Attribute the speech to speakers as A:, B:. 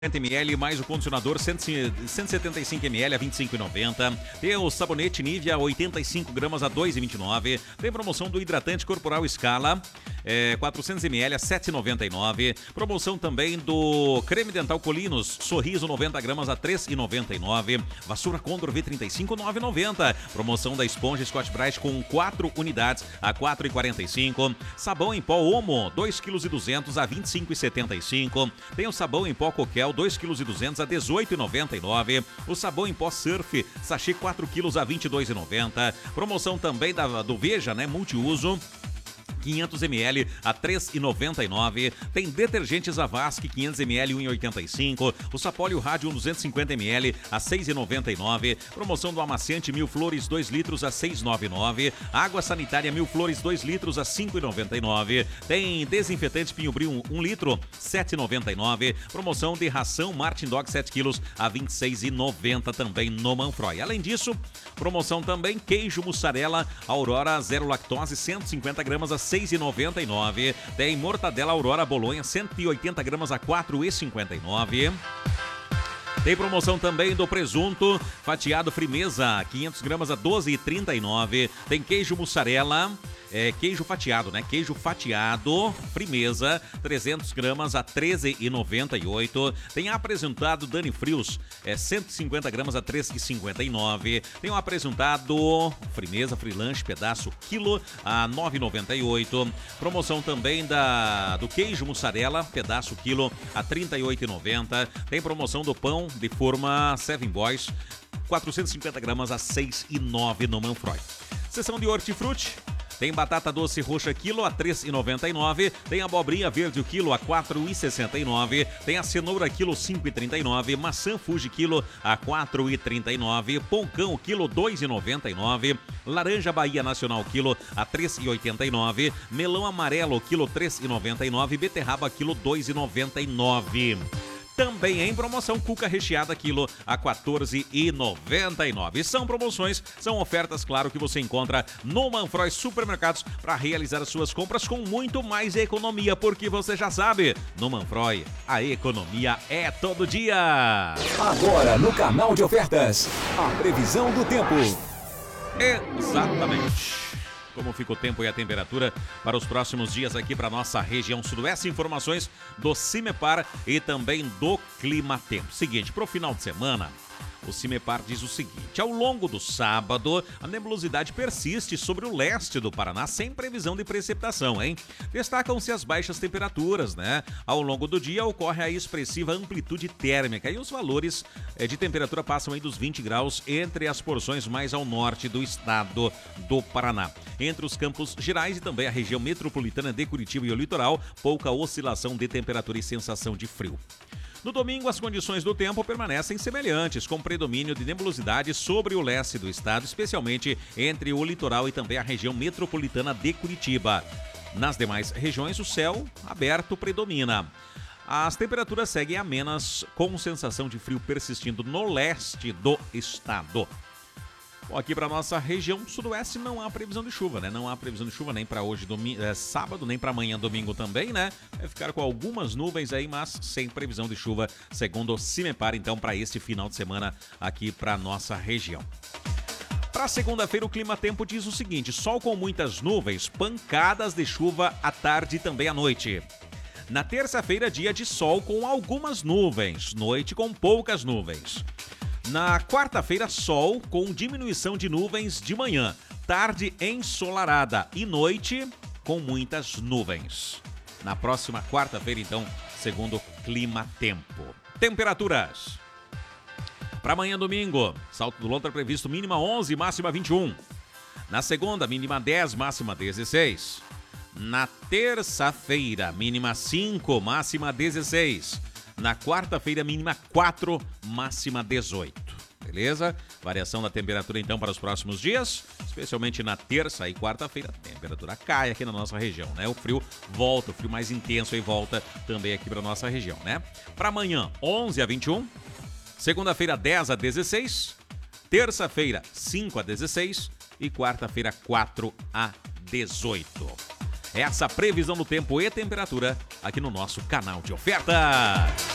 A: ml mais o condicionador 175 ml a R$ 25,90. Tem o sabonete Nivea 85 gramas a R$ 2,29. Tem promoção do hidratante corporal Scala 400 ml a R$ 7,99. Promoção também do creme dental Colinos Sorriso 90 gramas a R$ 3,99. Vassoura Condor V35 R$ 9,90. Promoção da esponja Scott Brite com 4 unidades a R$ 4,45. Sabão em pó Omo 2,2 kg a R$ 25,75. Tem o sabão em pó Coquel 2,2 kg a R$ 18,99. O sabão em pó Surf sachê 4 kg a R$ 22,90. Promoção também do Veja, né, multiuso 500 ml a R$ 3,99. Tem detergentes Avasque 500 ml 1,85. O Sapólio Rádio 250 ml a R$ 6,99. Promoção do amaciante Mil Flores 2 litros a R$ 6,99. Água sanitária Mil Flores 2 litros a R$ 5,99. Tem desinfetante Pinho Brio 1 litro R$ 7,99. Promoção de ração Martin Dog 7 quilos a R$ 26,90 também no Manfroy. Além disso, promoção também queijo mussarela Aurora zero lactose 150 gramas a R$ 6,99. Tem mortadela Aurora Bolonha 180 gramas a R$ 4,59. Tem promoção também do presunto fatiado Frimeza 500 gramas a R$ 12,39. Tem queijo mussarela queijo fatiado, né? Queijo fatiado Frimeza 300 gramas a R$ 13,98. Tem apresentado Dani Frios 150 gramas a R$ 3,59. Tem o apresentado Frimeza Frilanche pedaço quilo a R$ 9,98. Promoção também do queijo mussarela pedaço quilo a R$ 38,90. Tem promoção do pão de forma Seven Boys 450 gramas a R$ 6,09 no Manfroy. Seção de hortifruti. Tem batata doce roxa quilo a R$ 3,99. Tem abobrinha verde o quilo a R$ 4,69. Tem a cenoura quilo R$ 5,39. Maçã Fuji quilo a R$ 4,39. Poncão quilo R$ 2,99. Laranja Bahia Nacional quilo a R$ 3,89. Melão amarelo quilo R$ 3,99. Beterraba quilo R$ 2,99. Também em promoção, cuca recheada quilo a R$ 14,99. São promoções, são ofertas, claro, que você encontra no Manfroy Supermercados para realizar as suas compras com muito mais economia, porque você já sabe, no Manfroy a economia é todo dia.
B: Agora no canal de ofertas, a previsão do tempo.
A: Exatamente. Como fica o tempo e a temperatura para os próximos dias aqui para nossa região sudoeste. Informações do Cimepar e também do Climatempo. Seguinte, para o final de semana, o Cimepar diz o seguinte: ao longo do sábado, a nebulosidade persiste sobre o leste do Paraná, sem previsão de precipitação, hein? Destacam-se as baixas temperaturas, né? Ao longo do dia ocorre a expressiva amplitude térmica e os valores de temperatura passam aí dos 20 graus entre as porções mais ao norte do estado do Paraná. Entre os Campos Gerais e também a região metropolitana de Curitiba e o litoral, pouca oscilação de temperatura e sensação de frio. No domingo, as condições do tempo permanecem semelhantes, com predomínio de nebulosidade sobre o leste do estado, especialmente entre o litoral e também a região metropolitana de Curitiba. Nas demais regiões, o céu aberto predomina. As temperaturas seguem amenas, com sensação de frio persistindo no leste do estado. Bom, aqui para nossa região sudoeste não há previsão de chuva, né? Não há previsão de chuva nem para hoje, sábado, nem para amanhã, domingo também, né? Vai ficar com algumas nuvens aí, mas sem previsão de chuva, segundo o Cimepar, então, para este final de semana aqui para nossa região. Para segunda-feira, o Climatempo diz o seguinte: sol com muitas nuvens, pancadas de chuva à tarde e também à noite. Na terça-feira, dia de sol com algumas nuvens, noite com poucas nuvens. Na quarta-feira, sol com diminuição de nuvens de manhã, tarde ensolarada e noite com muitas nuvens. Na próxima quarta-feira, então, segundo o Climatempo. Temperaturas. Para amanhã, domingo, Salto do Lontra previsto mínima 11, máxima 21. Na segunda, mínima 10, máxima 16. Na terça-feira, mínima 5, máxima 16. Na quarta-feira, mínima 4, máxima 18. Beleza? Variação da temperatura, então, para os próximos dias, especialmente na terça e quarta-feira, a temperatura cai aqui na nossa região, né? O frio volta, o frio mais intenso aí volta também aqui para a nossa região, né? Para amanhã, 11 a 21. Segunda-feira, 10 a 16. Terça-feira, 5 a 16. E quarta-feira, 4 a 18. Essa previsão do tempo e temperatura aqui no nosso canal de ofertas.